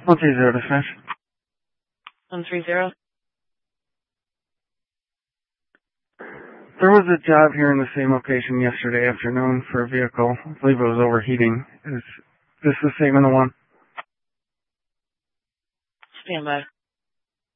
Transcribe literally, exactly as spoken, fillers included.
one three zero dispatch. one three zero. There was a job here in the same location yesterday afternoon for a vehicle. I believe it was overheating. Is this the same in the one? Stand by.